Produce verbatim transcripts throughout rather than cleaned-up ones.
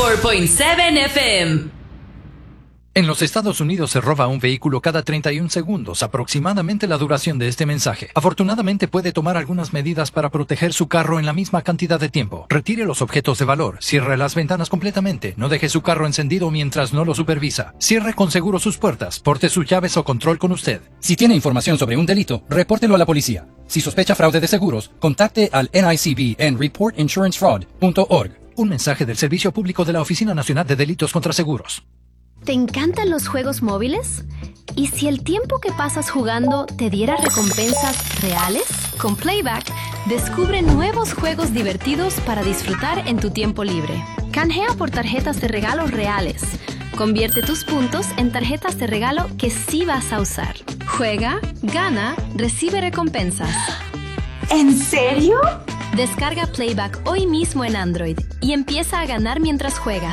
cuatro punto siete F M. En los Estados Unidos se roba un vehículo cada treinta y un segundos, aproximadamente la duración de este mensaje. Afortunadamente puede tomar algunas medidas para proteger su carro en la misma cantidad de tiempo. Retire los objetos de valor, cierre las ventanas completamente, no deje su carro encendido mientras no lo supervisa. Cierre con seguro sus puertas, porte sus llaves o control con usted. Si tiene información sobre un delito, repórtelo a la policía. Si sospecha fraude de seguros, contacte al N I C B en report insurance fraud punto org. Un mensaje del Servicio Público de la Oficina Nacional de Delitos contra Seguros. ¿Te encantan los juegos móviles? ¿Y si el tiempo que pasas jugando te diera recompensas reales? Con Playback, descubre nuevos juegos divertidos para disfrutar en tu tiempo libre. Canjea por tarjetas de regalo reales. Convierte tus puntos en tarjetas de regalo que sí vas a usar. Juega, gana, recibe recompensas. ¿En serio? Descarga Playback hoy mismo en Android y empieza a ganar mientras juegas.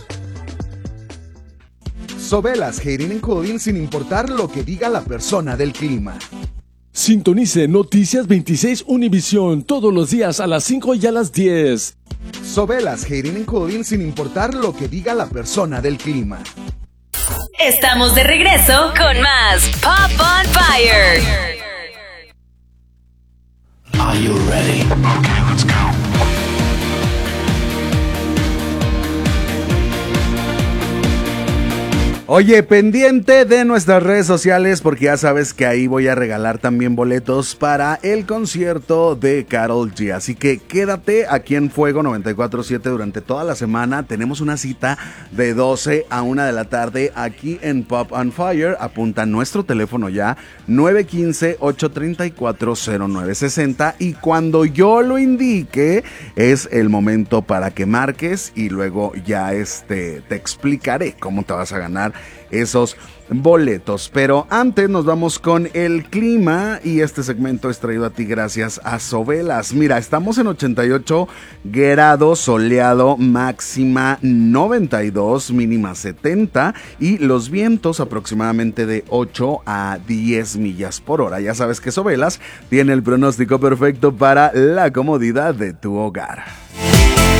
Sobelas Heating and Cooling sin importar lo que diga la persona del clima. Sintonice Noticias veintiséis Univisión todos los días a las cinco y a las diez. Sobelas Heating and Cooling sin importar lo que diga la persona del clima. Estamos de regreso con más Pop on Fire. Are you ready? Okay, let's go. Oye, pendiente de nuestras redes sociales porque ya sabes que ahí voy a regalar también boletos para el concierto de Karol G. Así que quédate aquí en Fuego noventa y cuatro punto siete durante toda la semana. Tenemos una cita de doce a una de la tarde aquí en Pop on Fire. Apunta nuestro teléfono ya, nueve uno cinco, ocho tres cuatro, cero nueve seis cero. Y cuando yo lo indique, es el momento para que marques y luego ya este, te explicaré cómo te vas a ganar esos boletos. Pero antes nos vamos con el clima y este segmento es traído a ti gracias a Sobelas. Mira, estamos en ochenta y ocho grados, soleado, máxima noventa y dos, mínima setenta y los vientos aproximadamente de ocho a diez millas por hora. Ya sabes que Sobelas tiene el pronóstico perfecto para la comodidad de tu hogar.